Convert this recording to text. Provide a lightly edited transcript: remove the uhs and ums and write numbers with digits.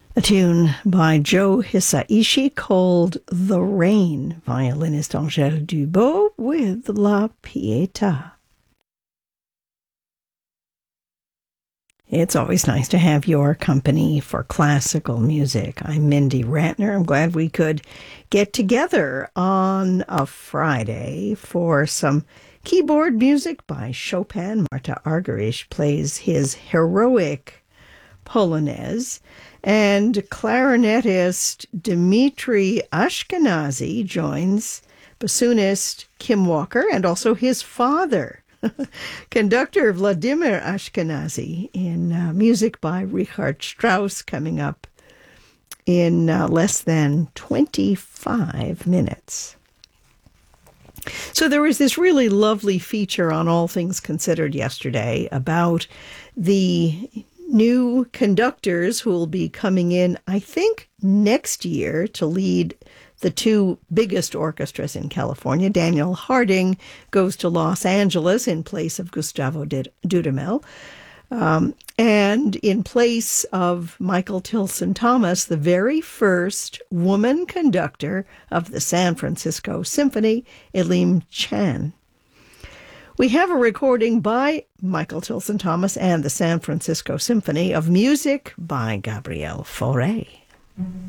A tune by Joe Hisaishi called The Rain, violinist Angèle Dubot with La Pietà. It's always nice to have your company for classical music. I'm Mindy Ratner. I'm glad we could get together on a Friday for some keyboard music by Chopin. Marta Argerich plays his heroic Polonaise, and clarinetist Dmitri Ashkenazy joins bassoonist Kim Walker and also his father, conductor Vladimir Ashkenazy, in music by Richard Strauss, coming up in less than 25 minutes. So there was this really lovely feature on All Things Considered yesterday about the new conductors who will be coming in, I think, next year to lead the two biggest orchestras in California. Daniel Harding goes to Los Angeles in place of Gustavo Dudamel. And in place of Michael Tilson Thomas, the very first woman conductor of the San Francisco Symphony, Elim Chan. We have a recording by Michael Tilson Thomas and the San Francisco Symphony of music by Gabriel Fauré.